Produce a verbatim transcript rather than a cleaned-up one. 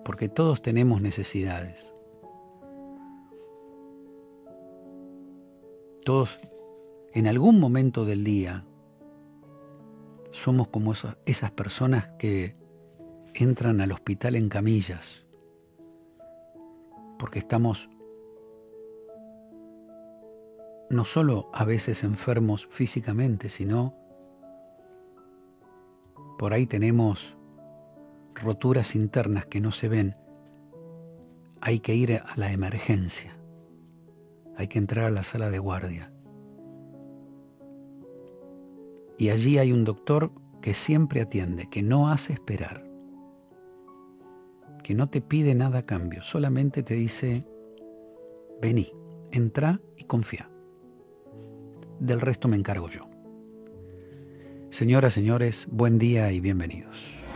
porque todos tenemos necesidades. Todos, en algún momento del día, somos como esas, esas personas que entran al hospital en camillas, porque estamos no solo a veces enfermos físicamente, sino por ahí tenemos roturas internas que no se ven. Hay que ir a la emergencia, hay que entrar a la sala de guardia. Y allí hay un doctor que siempre atiende, que no hace esperar, que no te pide nada a cambio, solamente te dice, vení, entrá y confía. Del resto me encargo yo. Señoras, señores, buen día y bienvenidos.